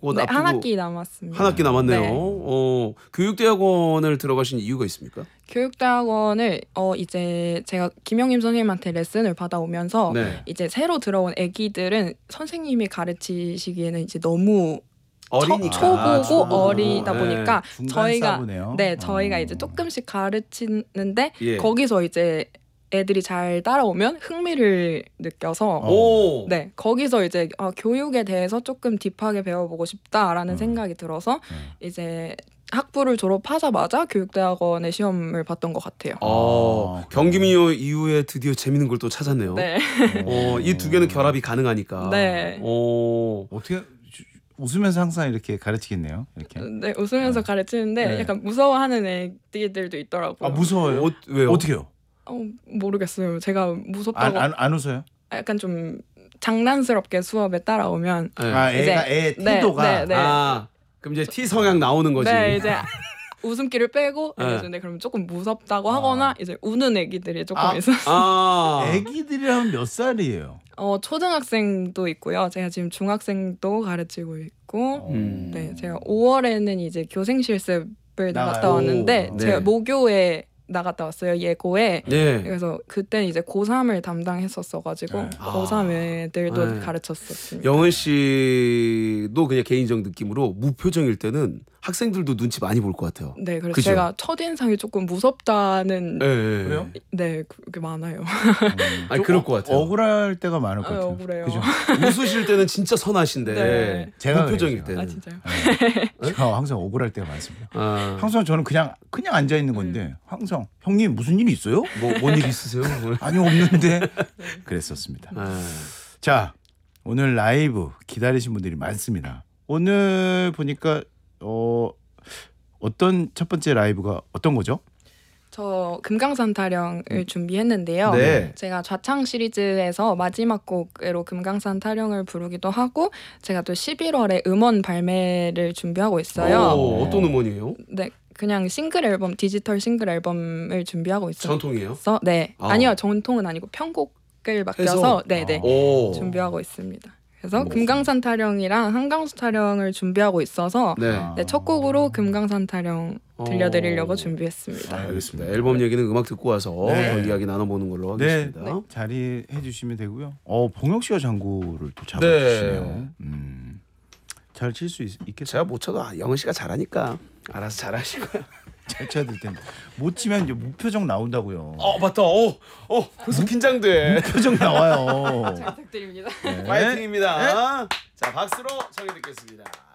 곧 네, 앞두고 한 학기 남았습니다. 한 학기 남았네요. 네. 교육대학원을 들어가신 이유가 있습니까? 교육대학원을 이제 제가 김영임 선생님한테 레슨을 받아오면서 네. 이제 새로 들어온 애기들은 선생님이 가르치시기에는 이제 너무 어리니까. 초보고 초보고. 어리다 네. 보니까 저희가 중간사부네요. 저희가 이제 조금씩 가르치는데 예. 거기서 이제 애들이 잘 따라오면 흥미를 느껴서 오. 네 거기서 이제 교육에 대해서 조금 딥하게 배워보고 싶다라는 생각이 들어서 이제 학부를 졸업하자마자 교육대학원의 시험을 봤던 것 같아요. 경기민요 이후에 드디어 재밌는 걸 또 찾았네요. 네. 이 두 개는 결합이 가능하니까. 네. 어떻게 웃으면서 항상 이렇게 가르치겠네요. 이렇게. 네 웃으면서 가르치는데 네. 약간 무서워하는 애들도 있더라고요. 무서워요? 왜요? 어떻게요? 모르겠어요. 제가 무섭다고 안 웃어요? 약간 좀 장난스럽게 수업에 따라오면 네. 애가 애 태도가. 네. 그럼 이제 T 성향 나오는 거지. 네 이제 웃음기를 빼고 네. 이러는데 그럼 조금 무섭다고 하거나 이제 우는 애기들이 조금 있어요. 애기들이라면 몇 살이에요? 초등학생도 있고요. 제가 지금 중학생도 가르치고 있고 네 제가 5월에는 이제 교생 실습을 나갔다 왔는데 네. 제가 모교에 나갔다 왔어요. 예고에. 네. 그래서 그때는 이제 고3을 담당했었어가지고 고3 애들도 가르쳤었습니다. 영은 씨도 그냥 개인적 느낌으로 무표정일 때는 학생들도 눈치 많이 볼 것 같아요. 네, 그래서 그죠? 제가 첫인상이 조금 무섭다는 네. 그래요? 네, 그게 많아요. 아니 그럴 것 같아요. 억울할 때가 많을 것 같아요. 억울해요. 그죠? 웃으실 때는 진짜 선하신데 네. 제가 무표정일 그랬어요. 때는. 진짜요? 제가 항상 억울할 때가 많습니다. 아, 항상 저는 그냥 앉아 있는 건데 항상 형님 무슨 일이 있어요? 뭔 일 있으세요? 아니 없는데 그랬었습니다. 아, 자, 오늘 라이브 기다리신 분들이 많습니다. 오늘 보니까 어떤 첫 번째 라이브가 어떤 거죠? 저 금강산 타령을 준비했는데요. 네. 제가 좌창 시리즈에서 마지막 곡으로 금강산 타령을 부르기도 하고 제가 또 11월에 음원 발매를 준비하고 있어요. 어떤 음원이에요? 네, 그냥 싱글 앨범, 디지털 싱글 앨범을 준비하고 있어요. 전통이에요? 네, 아. 아니요, 전통은 아니고 편곡을 맡겨서 네네 오. 준비하고 있습니다. 그래서 금강산 타령이랑 한강수 타령을 준비하고 있어서 네. 네, 첫 곡으로 금강산 타령 들려드리려고 준비했습니다. 알겠습니다. 앨범 얘기는 음악 듣고 와서 네. 더 이야기 나눠보는 걸로 네, 하겠습니다. 자리해 주시면 되고요. 봉혁 씨가 장구를 또 잡아주시네요. 잘 칠 수 있겠어요? 제가 못 쳐도 영은 씨가 잘하니까 알아서 잘하시고요. 잘 쳐야 될 텐데 못 치면 이제 무표정 나온다고요. 맞다. 벌써 긴장돼. 무표정 나와요. 잘 부탁드립니다. 네. 파이팅입니다. 자, 박수로 청해 듣겠습니다.